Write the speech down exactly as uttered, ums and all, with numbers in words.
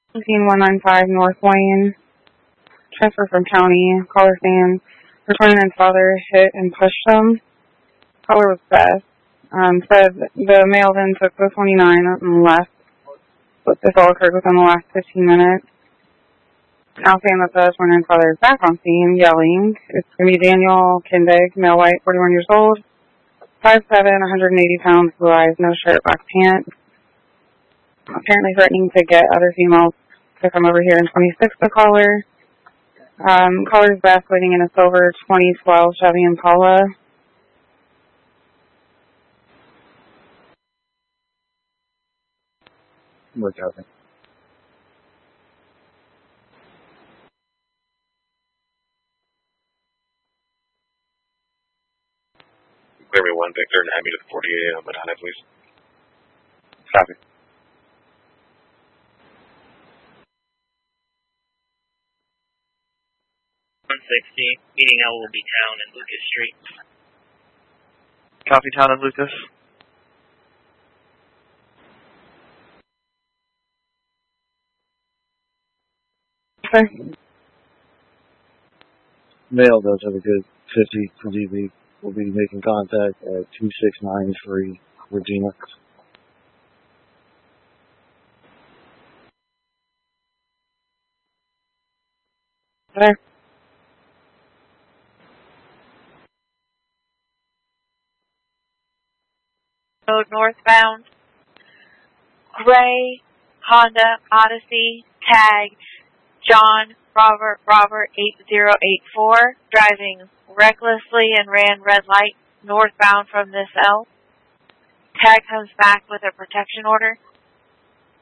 one one nine five North Wayne. Transfer from county. Caller saying her twenty-nine father hit and pushed him. Caller was Beth. Um, said the male then took the twenty-nine and left. But this all occurred within the last fifteen minutes. Now saying that the twenty-nine father is back on scene, yelling. It's going to be Daniel Kindig, male white, forty-one years old, five seven, one hundred eighty pounds, blue eyes, no shirt, black pants. Apparently threatening to get other females to come over here in twenty-six, the caller. Um, caller's Beth, waiting in a silver twenty twelve Chevy Impala. What's happening? Clear me one Victor and head me to the forty-eight on Madonna, please. Copy. one sixty, meeting L will be Town and Lucas Street. Copy, Town and Lucas. Okay. Male does have a good fifty for D B. We'll be making contact at two six nine three Regina. Okay. Road northbound. Gray Honda Odyssey tag John Robert Robert eight zero eight four, driving recklessly and ran red light northbound from this L. Tag comes back with a protection order.